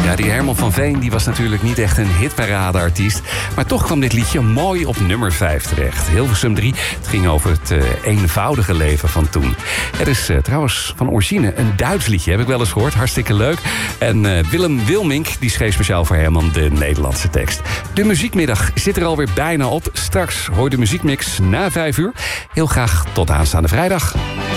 Ja, die Herman van Veen die was natuurlijk niet echt een hitparadeartiest. Maar toch kwam dit liedje mooi op nummer 5 terecht. Hilversum 3, het ging over het eenvoudige leven van toen. Het is trouwens van origine een Duits liedje, heb ik wel eens gehoord. Hartstikke leuk. En Willem Wilmink die schreef speciaal voor Herman de Nederlandse tekst. De muziekmiddag zit er alweer bijna op. Straks hoor je de muziekmix na 5 uur. Heel graag tot aanstaande vrijdag.